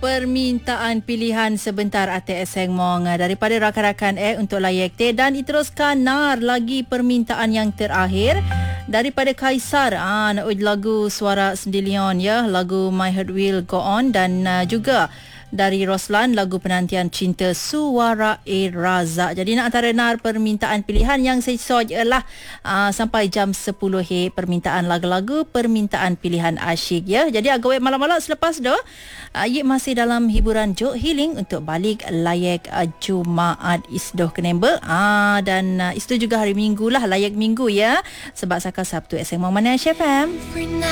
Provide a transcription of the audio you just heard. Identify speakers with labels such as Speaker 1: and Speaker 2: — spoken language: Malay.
Speaker 1: permintaan pilihan sebentar ATS Heng Mong daripada rakan-rakan untuk layak te, dan diteruskan nar lagi permintaan yang terakhir daripada Kaisar nak lagu Suara Sendilion ya, lagu My Heart Will Go On, dan juga dari Roslan lagu Penantian Cinta Suara Razak. Jadi nak antara nar permintaan pilihan yang saya ialah sampai jam 10 permintaan lagu-lagu, permintaan pilihan asyik ya. Jadi agak malam-malam selepas dah Yik masih dalam hiburan Jok Healing untuk balik layak Jumaat Isdoh Kenemba. Dan itu juga hari Minggu lah, layak Minggu ya. Sebab Saka Sabtu SM Manasya FM.